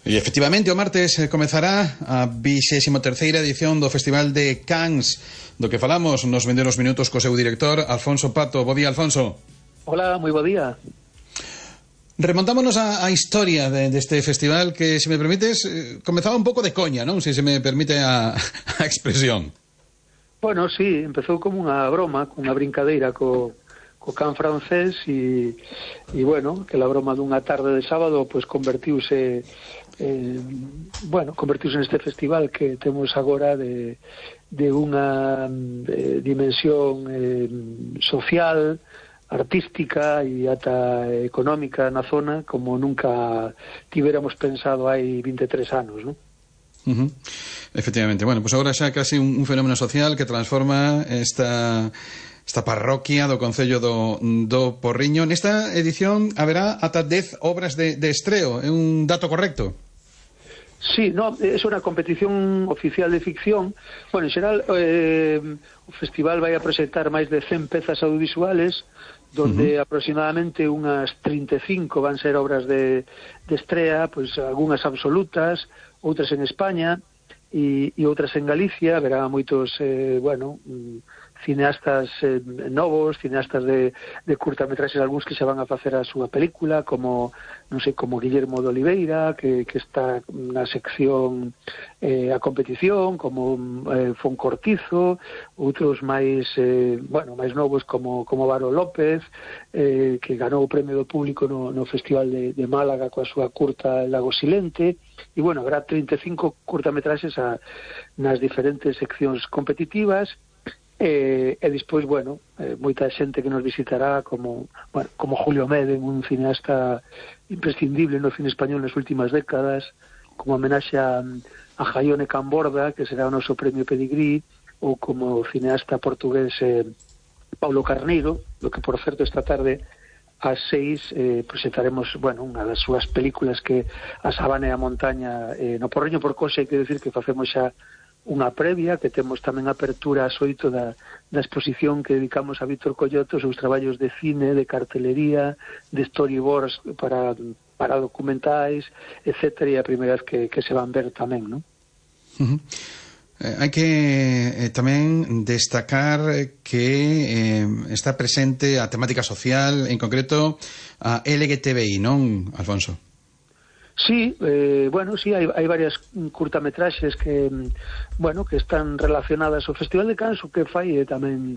E efectivamente o martes comezará a 23ª edición do Festival de Cannes, do que falamos nos vendeiros minutos co seu director Alfonso Pato. Bo día, Alfonso. Hola, moi bo día. Remontámonos á historia deste festival que, se me permites, comezaba un pouco de coña, non? Se me permite a expresión. Bueno, sí, empezou como unha broma, unha brincadeira co can francés e bueno, que la broma dunha tarde de sábado pues convertiuse neste festival que temos agora de unha dimensión social, artística e ata económica na zona como nunca tiveramos pensado hai 23 anos, non? Efectivamente, bueno, pues agora xa casi un fenómeno social que transforma esta parroquia do Concello do Porriño. Nesta edición haberá ata 10 obras de estreo, é un dato correcto? Sí, no, é unha competición oficial de ficción. Bueno, en xeral o festival vai a presentar máis de 100 pezas audiovisuales, donde aproximadamente unhas 35 van ser obras de estrea, pois algunhas absolutas, outras en España e outras en Galicia. Verá moitos, cineastas novos, cineastas de curtametraxes, algúns que se van a facer a súa película, como, non sei, como Guillermo de Oliveira, que está na sección a competición, como Foncortizo, outros máis máis novos como Varo López, que ganou o premio do público no Festival de Málaga coa súa curta Lago Silente, e bueno, habrá 35 curtametraxes nas diferentes seccións competitivas. E despois, moita xente que nos visitará como Julio Meden, un cineasta imprescindible no cine español nas últimas décadas, como homenaxe a Jaione Camborda, que será o noso premio Pedigrí, ou como cineasta portugués Paulo Carneiro, do que, por certo, esta tarde ás 6 presentaremos unha das súas películas, que A sabana e a montaña no Porriño. Por cosa hai que decir que facemos xa unha previa, que temos tamén apertura ás 8 da exposición que dedicamos a Víctor Collotto, os seus traballos de cine, de cartelería, de storyboards para documentais, etc. E a primeira vez que se van ver tamén, non? Hai que tamén destacar que está presente a temática social, en concreto a LGTBI, non, Alfonso? Sí, sí, hai varias curtametraxes que están relacionadas ao Festival de Cannes. O que fai tamén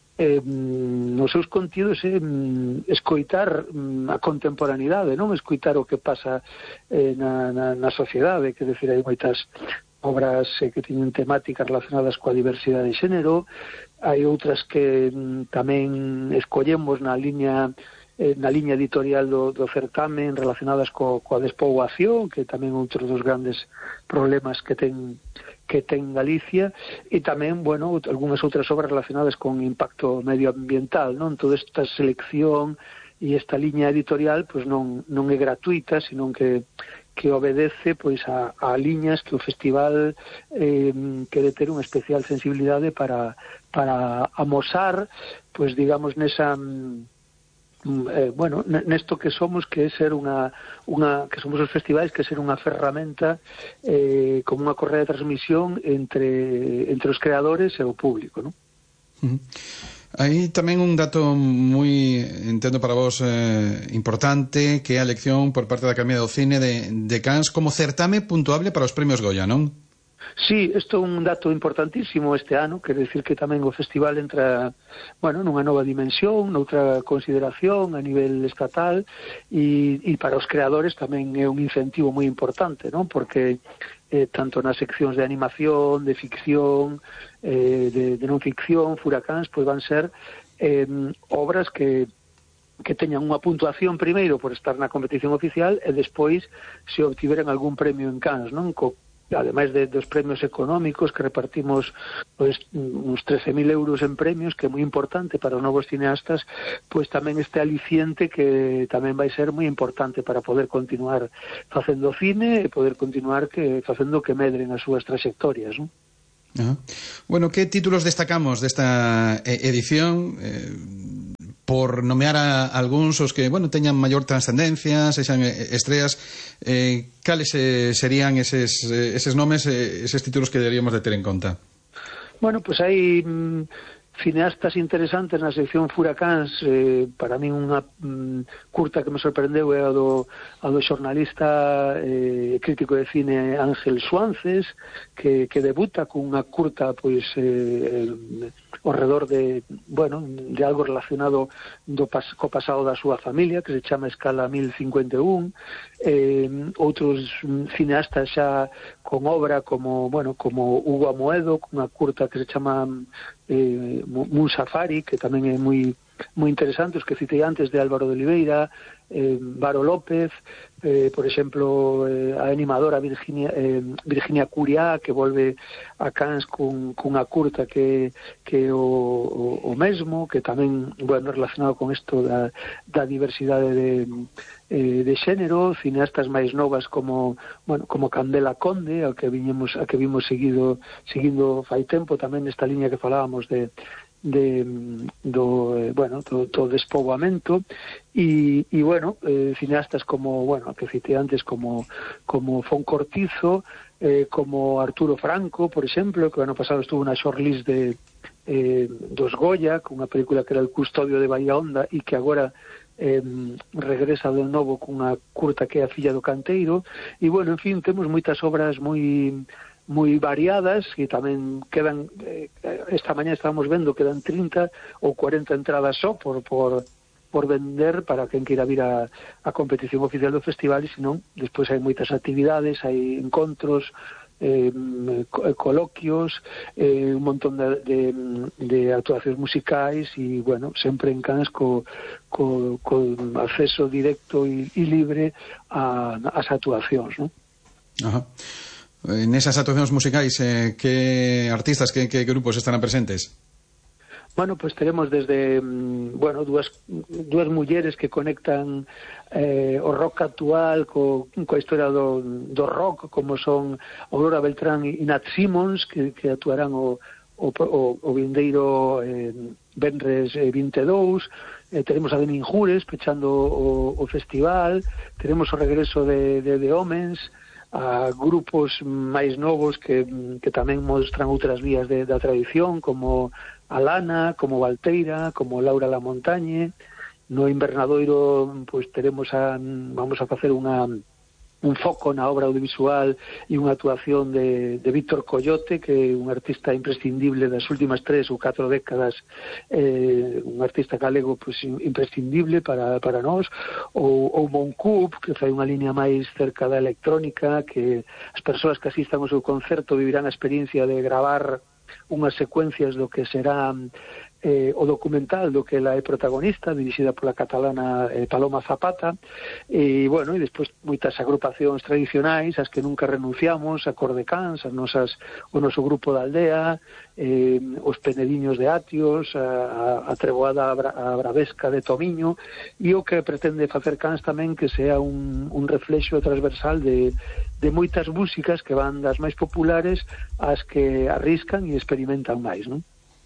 nos seus contidos escoitar a contemporaneidade, non escoitar o que pasa na sociedade, que decir, hai moitas obras que teñen temáticas relacionadas coa diversidade de xénero, hai outras que tamén escollemos na liña editorial do certamen, relacionadas coa despoboación, que tamén é outro dos grandes problemas que ten Galicia, e tamén, algunhas outras obras relacionadas con impacto medioambiental, non? Toda esta selección e esta liña editorial pois non é gratuita, senón que obedece pois a liñas que o festival quere ter unha especial sensibilidade para amosar, pois digamos, nesa nesto que somos, que é ser que somos os festivais, que é ser unha ferramenta como unha correa de transmisión entre os creadores e o público, non? Hai tamén un dato moi, entendo para vos, importante, que é a elección por parte da Academia do Cine de Cannes como certame puntuable para os premios Goya, non? Sí, isto é un dato importantísimo este ano, quer decir que tamén o festival entra nunha nova dimensión, noutra consideración a nivel estatal, e para os creadores tamén é un incentivo moi importante, non? Porque tanto nas seccións de animación, de ficción, de non ficción, Furacáns, pois van ser obras que teñan unha puntuación primeiro por estar na competición oficial, e despois se obtiveran algún premio en Cannes, non? Ademais dos premios económicos que repartimos uns 13.000 euros en premios, que é moi importante para os novos cineastas, pois tamén este aliciente que tamén vai ser moi importante para poder continuar facendo cine e poder continuar facendo que medren as súas trayectorias, non? Bueno, que títulos destacamos desta edición? por nomear a algúns os que, bueno, teñan maior trascendencia, sexan estreas, cales serían eses nomes, eses títulos que deberíamos de ter en conta? Bueno, pues hai cineastas interesantes na sección Furacáns. Para min unha curta que me sorprendeu é a do xornalista crítico de cine Ángel Suances, que debuta cunha curta pois ao redor de algo relacionado co pasado da súa familia, que se chama Escala 1051. Outros cineastas xa con obra como Hugo Amoedo, cunha curta que se chama Moon Safari, que tamén é moi interesante, os que citei antes de Álvaro de Oliveira, Varo López, por exemplo, a animadora Virginia Curiá, que volve a Cannes cunha curta que o mesmo, que tamén relacionado con isto da diversidade de xénero. Cineastas máis novas como Candela Conde, a que vimos seguindo fai tempo, tamén nesta liña que falábamos do despoboamento, e cineastas como que citei antes como Fon Cortizo, como Arturo Franco, por exemplo, que o ano pasado estuvo na shortlist dos Goya, cunha película que era El custodio de Bahía Honda, e que agora regresa de novo cunha curta que é A filla do canteiro. E en fin, temos moitas obras moi variadas, e tamén quedan, esta mañá estábamos vendo, quedan 30 ou 40 entradas só por vender para quen queira vir a competición oficial do festival, e senón, despois hai moitas actividades, hai encontros, coloquios, un montón de actuacións musicais, e sempre en Cannes co acceso directo e libre ás actuacións, non? Ajá. Nesas actuacións musicais, que artistas, que grupos estarán presentes? Pues tenemos desde dúas mulleres que conectan o rock actual coa historia do rock, como son Aurora Beltrán e Nat Simmons, que actuarán o vindeiro venres 22. Tenemos a Demin Jures pechando o festival. Tenemos o regreso de Homens, a grupos máis novos que tamén mostran outras vías da tradición, como Alana, como Valteira, como Laura La Montañe. No Invernadoiro vamos a facer un foco na obra audiovisual e unha actuación de Víctor Coyote, que é un artista imprescindible das últimas 3 ou 4 décadas, un artista galego imprescindible para nós, ou Moncoup, que fai unha liña máis cerca da electrónica, que as persoas que asistan ao seu concerto vivirán a experiencia de gravar unhas secuencias do que será o documental do que ela é protagonista, dirixida pola catalana Paloma Zapata. E despois moitas agrupacións tradicionais, as que nunca renunciamos, a Cor de Cans, o noso grupo da aldea, os Penediños de Atios, a Treboada a Bravesca de Tomiño, e o que pretende facer Cans tamén que sea un reflexo transversal de moitas músicas que van das máis populares ás que arriscan e experimentan máis, non?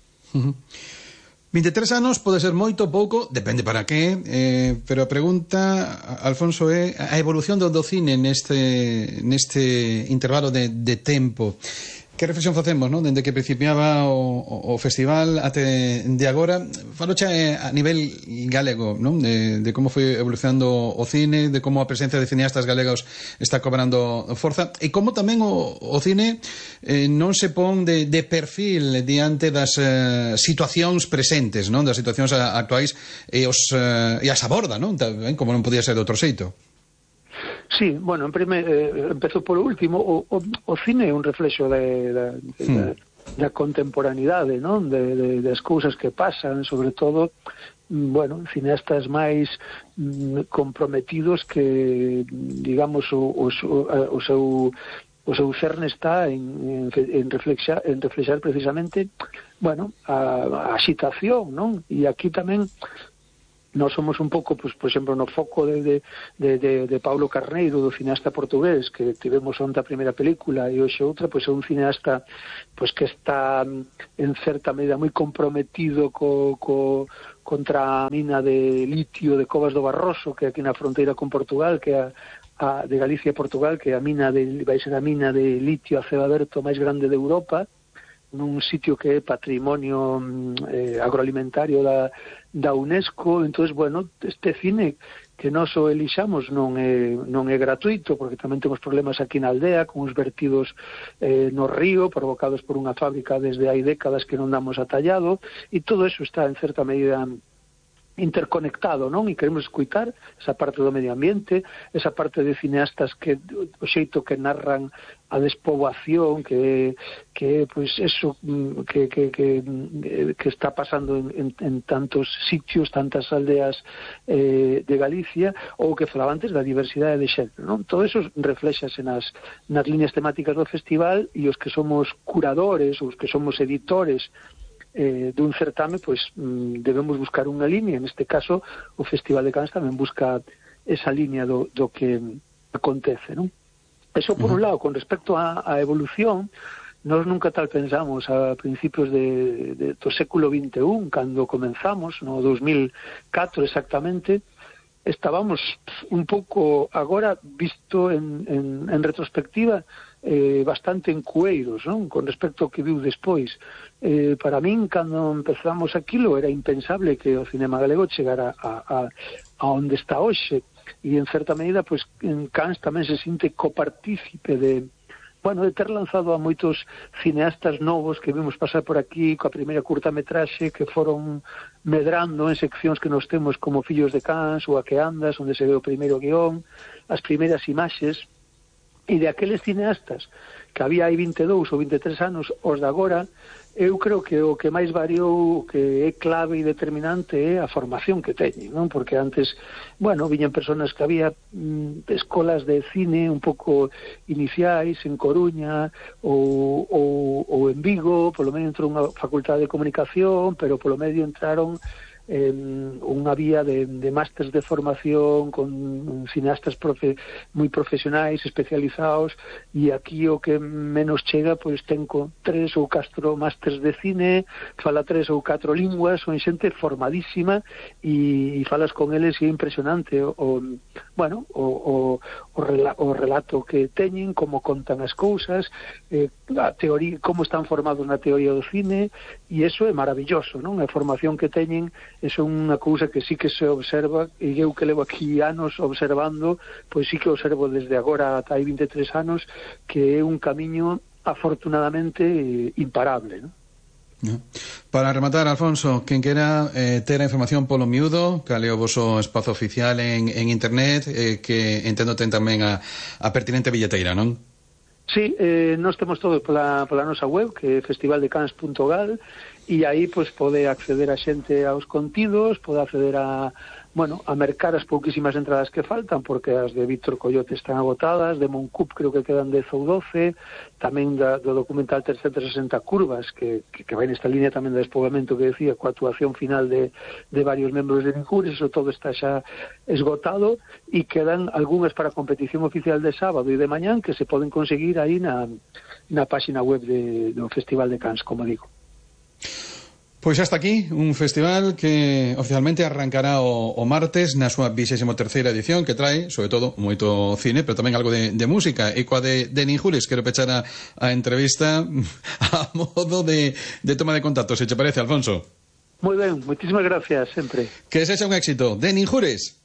23 anos pode ser moito, pouco, depende para que, pero a pregunta, Alfonso, é a evolución do cine neste intervalo de tempo. Que reflexión facemos, non? Dende que principiaba o festival até de agora, falocha a nivel galego, non? De como foi evolucionando o cine, de como a presencia de cineastas galegos está cobrando forza, e como tamén o cine non se pon de perfil diante das situacións presentes, non? Das situacións actuais e as aborda, non? Tamén, como non podía ser de outro xeito. Sí, en empezo polo último. O cine é un reflexo da contemporaneidade, non? Das cousas que pasan, sobre todo, cineastas máis comprometidos que, digamos, o seu cerne está en reflexar precisamente, a axitación, non? E aquí tamén nós somos un pouco, pois, por exemplo, no foco de Paulo Carneiro, do cineasta portugués, que tivemos onte a primeira película e hoxe outra, pois é un cineasta pois que está en certa medida moi comprometido contra a mina de litio de Covas do Barroso, que é aquí na fronteira con Portugal, que é de Galicia e Portugal, que vai ser a mina de litio a ceo aberto máis grande de Europa, nun sitio que é patrimonio agroalimentario da UNESCO. Entonces, bueno, este cine que nós o elixamos non é gratuito, porque tamén temos problemas aquí na aldea con os vertidos no río provocados por unha fábrica desde hai décadas que non damos atallado, e todo eso está en certa medida interconectado, non? E queremos escutar esa parte do medio ambiente, esa parte de cineastas que o xeito que narran a despoboación, que pois eso que está pasando en tantos sitios, tantas aldeas de Galicia, ou que falaba antes da diversidade de xénero, non? Todo eso reflexase nas liñas temáticas do festival, e os que somos curadores, os que somos editores dun certame, pois debemos buscar unha línea. En este caso o Festival de Cannes tamén busca esa línea do que acontece, non? Eso por un lado. Con respecto á evolución, nós nunca tal pensamos a principios do século XXI, cando comenzamos no 2004 exactamente, estábamos un pouco, agora visto en retrospectiva, bastante encueiros, non? Con respecto ao que viu despois. Para min, cando empezamos aquilo, era impensable que o cinema galego chegara a onde está hoxe, e en certa medida, pois, en Cannes tamén se sinte copartícipe de ter lanzado a moitos cineastas novos que vimos pasar por aquí coa primeira curtametraxe, que foron medrando en seccións que nos temos como Fillos de Cannes ou A que andas, onde se ve o primeiro guión, as primeiras imaxes, e de aqueles cineastas que había hai 22 ou 23 anos, os de agora, eu creo que o que máis variou, o que é clave e determinante, é a formación que teñen, non? Porque antes, viñan personas que había escolas de cine un pouco iniciais en Coruña ou en Vigo, polo medio entrou unha facultade de comunicación, pero polo medio entraron unha vía de másters de formación con cineastas moi profesionais, especializados, e aquí o que menos chega, pois ten con 3 ou 4 másters de cine, fala 3 ou 4 linguas, son xente formadísima, e falas con eles e é impresionante o relato que teñen, como contan as cousas, a teoría, como están formados na teoría do cine, e eso é maravilloso, non? A formación que teñen, eso é unha cousa que sí que se observa, e eu que levo aquí anos observando, pois sí que observo desde agora ata hai 23 anos, que é un camiño afortunadamente imparable, non? Para rematar, Alfonso, quen quera ter a información polo miúdo, cal é o voso espazo oficial en internet, que entendo ten tamén a pertinente billeteira, non? Sí, nós temos todo pola nosa web, que é festivaldecannes.gal, e aí pois pode acceder a xente aos contidos, pode acceder a mercar as pouquísimas entradas que faltan, porque as de Víctor Coyote están agotadas, de Moncup creo que quedan 10 ou 12, tamén do documental 360 curvas, que vai nesta línea tamén de despoboamento que decía, coa actuación final de varios membros de Ninjures, eso todo está xa esgotado, e quedan algunhas para a competición oficial de sábado e de mañán que se poden conseguir aí na páxina web do Festival de Cannes, como digo. Pois hasta aquí, un festival que oficialmente arrancará o martes na súa 23ª edición, que trae, sobre todo, moito cine, pero tamén algo de música. E coa de Ninjures, quero pechar a entrevista a modo de toma de contacto, se te parece, Alfonso. Moi ben, moitísimas gracias, sempre. Que sexa un éxito. De Ninjures.